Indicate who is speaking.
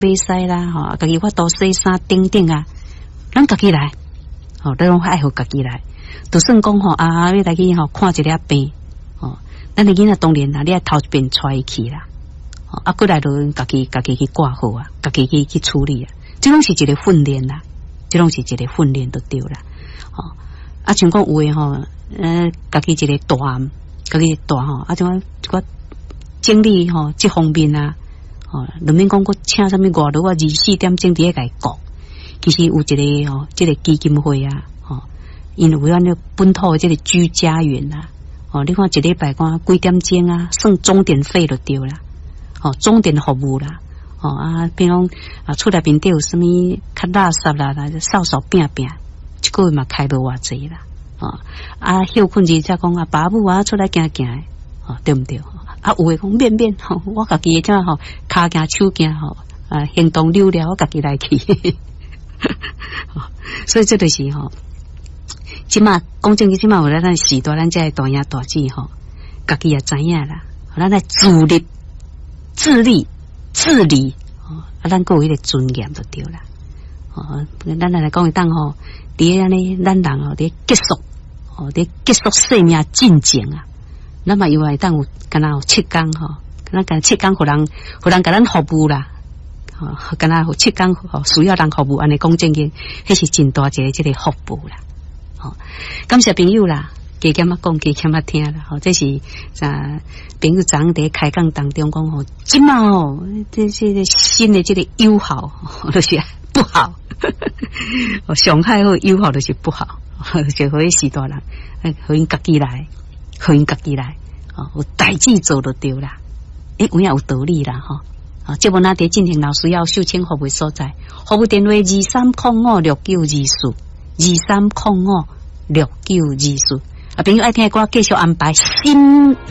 Speaker 1: 买西啦，吼，家己法度洗衫等等啊，咱家己来，吼，咱拢爱好家己来。就算讲吼要来去吼看一粒病，吼，咱的囡仔当然啦，你爱头一遍带伊去啦，过来就家己去挂号啊，家己去处理啊，这拢是一个训练啦，这拢是一个训练就对啦，吼，像讲有诶吼，家己一个大案，家己大吼，像一个整理吼这方面啊，就免讲我请什么外劳啊，24点钟伫咧甲伊顾，其实有一个吼，这个基金会啊，吼，因为咱咧本土这个居家园啊，你看一礼拜看几点钟啊，算钟点费就对啦，钟点服务啦，比如厝内面底有什么较垃圾啦，扫扫拼拼，一个月嘛开无偌济啦，休困日才讲爸母出来行行，对不对？有诶讲免，我家己这吼，骹行手行吼，行动溜了，我家己来去，所以这就是吼，即马讲正经，即马有咱时代，咱这大爷大姐吼，家己也知影啦，咱来自立、自理，咱各有迄个尊严就对啦，咱来讲一档吼，伫安尼咱人吼，伫结束，伫结束生命进程啊。那么因为当有敢若有7天吼，敢若7天互人甲咱服务啦，敢若有7天需要人服务，安尼讲正经，迄是真大一个这个服务啦。感谢朋友啦，加减讲，加减听啦。这是朋友昨昏伫开讲当中讲吼，即马吼，这个新的这个友好，就是不好，上海好友好就是不好，就互伊时代人，互因家己来。互因家己来，有代志做就对啦，有影有道理啦，节目那伫进行老师要授签服务所在，服务电话23056924，23056924。朋友爱听的歌，继续安排新